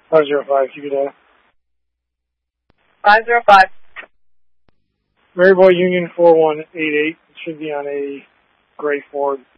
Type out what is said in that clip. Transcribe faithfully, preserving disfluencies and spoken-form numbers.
five zero five, keep it up. five zero five. Maryville Union four one eight eight. It should be on a gray Ford.